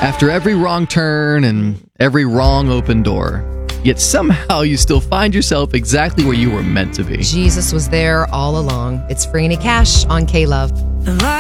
After every wrong turn and every wrong open door, yet somehow you still find yourself exactly where you were meant to be. Jesus was there all along. It's Franny Cash on K-Love.